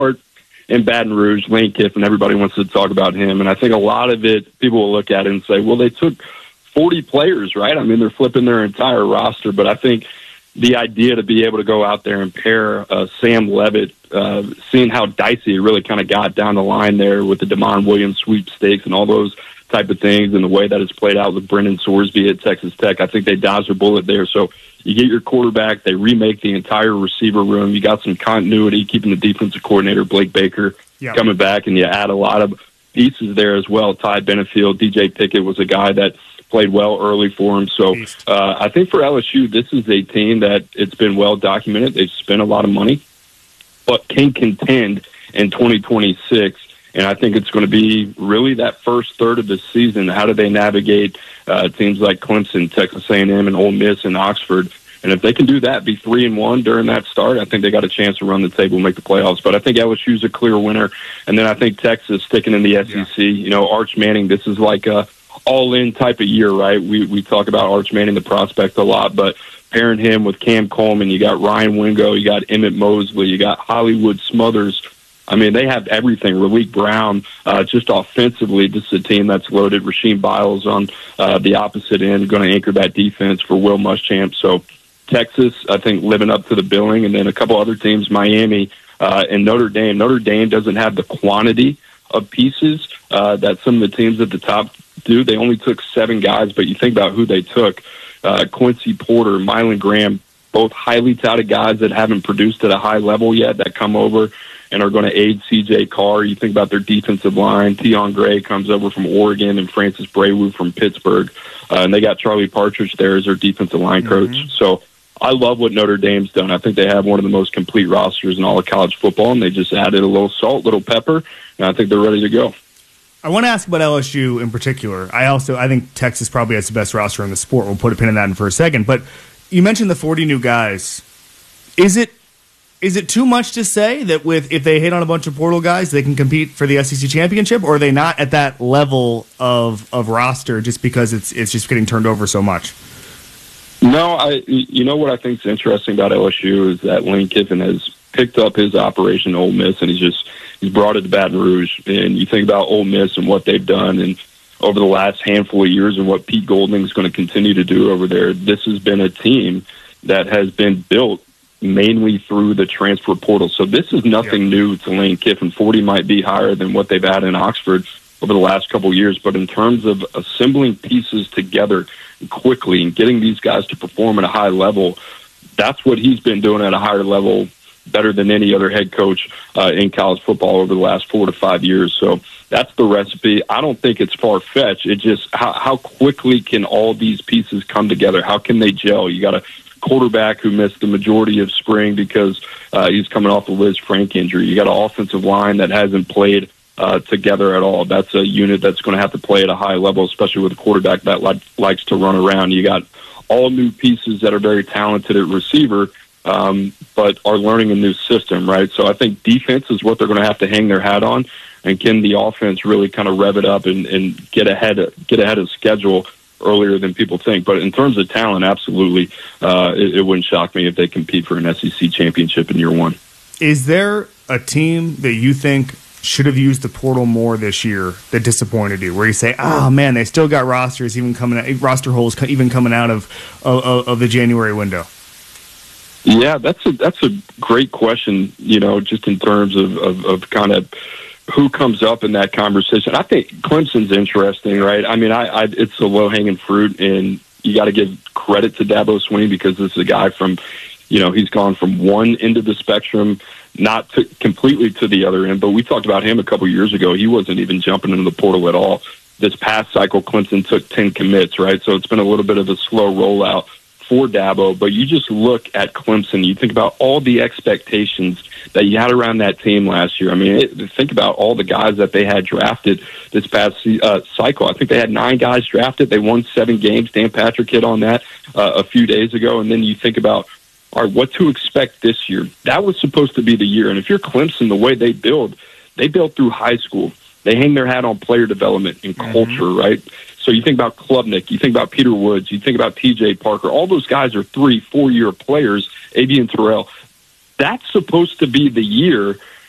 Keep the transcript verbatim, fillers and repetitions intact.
in Baton Rouge, Lane Kiffin, everybody wants to talk about him. And I think a lot of it, people will look at it and say, well, they took forty players, right? I mean, they're flipping their entire roster. But I think the idea to be able to go out there and pair uh, Sam Levitt, uh, seeing how dicey it really kind of got down the line there with the DeMond Williams sweepstakes and all those type of things, and the way that it's played out with Brendan Sorsby at Texas Tech, I think they dodged a bullet there. So you get your quarterback, they remake the entire receiver room. You got some continuity, keeping the defensive coordinator, Blake Baker, yeah. coming back, and you add a lot of pieces there as well. Ty Benefield, D J Pickett was a guy that played well early for him. So uh, I think for L S U, this is a team that it's been well documented. They've spent a lot of money, but can contend in twenty twenty-six. And I think it's going to be really that first third of the season. How do they navigate uh, teams like Clemson, Texas A and M, and Ole Miss and Oxford? And if they can do that, be three and one during that start, I think they got a chance to run the table and make the playoffs. But I think L S U's a clear winner. And then I think Texas sticking in the S E C. Yeah. You know, Arch Manning, this is like a all-in type of year, right? We we talk about Arch Manning, the prospect, a lot, but pairing him with Cam Coleman, you got Ryan Wingo, you got Emmett Mosley, you got Hollywood Smothers. I mean, they have everything. Raleek Brown, uh, just offensively, this is a team that's loaded. Rasheem Biles on uh, the opposite end, going to anchor that defense for Will Muschamp. So Texas, I think, living up to the billing. And then a couple other teams, Miami uh, and Notre Dame. Notre Dame doesn't have the quantity of pieces uh, that some of the teams at the top do. They only took seven guys, but you think about who they took. Uh, Quincy Porter, Mylan Graham, both highly touted guys that haven't produced at a high level yet that come over and are going to aid C J Carr. You think about their defensive line. Tion Gray comes over from Oregon and Francis Braywood from Pittsburgh. Uh, and they got Charlie Partridge there as their defensive line coach. Mm-hmm. So I love what Notre Dame's done. I think they have one of the most complete rosters in all of college football, and they just added a little salt, little pepper, and I think they're ready to go. I want to ask about L S U in particular. I also I think Texas probably has the best roster in the sport. We'll put a pin in that in for a second. But you mentioned the forty new guys. Is it Is it too much to say that with if they hit on a bunch of portal guys, they can compete for the S E C championship, or are they not at that level of of roster just because it's it's just getting turned over so much? No, I. You know what I think is interesting about L S U is that Lane Kiffin has picked up his operation Ole Miss, and he's just he's brought it to Baton Rouge. And you think about Ole Miss and what they've done, and over the last handful of years, and what Pete Golding is going to continue to do over there. This has been a team that has been built mainly through the transfer portal. So this is nothing yeah. new to Lane Kiffin. forty might be higher than what they've had in Oxford over the last couple of years, but in terms of assembling pieces together quickly and getting these guys to perform at a high level, that's what he's been doing at a higher level better than any other head coach uh, in college football over the last four to five years. So that's the recipe. I don't think it's far-fetched. It just how, how quickly can all these pieces come together? How can they gel? You got to quarterback who missed the majority of spring because uh, he's coming off the Liz Frank injury. You got an offensive line that hasn't played uh, together at all. That's a unit that's going to have to play at a high level, especially with a quarterback that li- likes to run around. You got all new pieces that are very talented at receiver, um, but are learning a new system, right? So I think defense is what they're going to have to hang their hat on, and can the offense really kind of rev it up and, and get ahead of, get ahead of schedule earlier than people think. But in terms of talent, absolutely, uh, it, it wouldn't shock me if they compete for an S E C championship in year one. Is there a team that you think should have used the portal more this year that disappointed you, where you say, oh man, they still got rosters even coming out, roster holes even coming out of, of, of the January window? Yeah, that's a, that's a great question, you know, just in terms of, of, of kind of who comes up in that conversation. I think Clemson's interesting, right? I mean, I, I it's a low-hanging fruit, and you got to give credit to Dabo Swinney because this is a guy from, you know, he's gone from one end of the spectrum, not to, completely to the other end. But we talked about him a couple years ago. He wasn't even jumping into the portal at all. This past cycle, Clemson took ten commits, right? So it's been a little bit of a slow rollout for Dabo. But you just look at Clemson, you think about all the expectations that you had around that team last year. I mean, it, think about all the guys that they had drafted this past uh, cycle. I think they had nine guys drafted. They won seven games. Dan Patrick hit on that uh, a few days ago. And then you think about, all right, what to expect this year. That was supposed to be the year. And if you're Clemson, the way they build, they build through high school. They hang their hat on player development and mm-hmm. culture, right? So you think about Klubnik, you think about Peter Woods, you think about T J Parker. All those guys are three, four-year players, Avian Terrell. That's supposed to be the year